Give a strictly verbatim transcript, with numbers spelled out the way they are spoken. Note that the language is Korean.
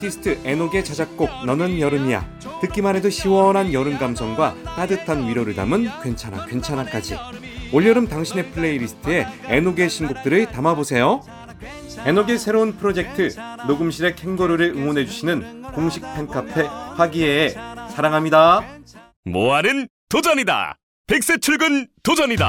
아티스트 에녹의 자작곡 너는 여름이야. 듣기만 해도 시원한 여름 감성과 따뜻한 위로를 담은 괜찮아 괜찮아까지. 올여름 당신의 플레이리스트에 에녹의 신곡들을 담아보세요. 에녹의 새로운 프로젝트 녹음실의 캥거루를 응원해주시는 공식 팬카페 화기애애 사랑합니다. 모아는 도전이다. 백세 출근 도전이다.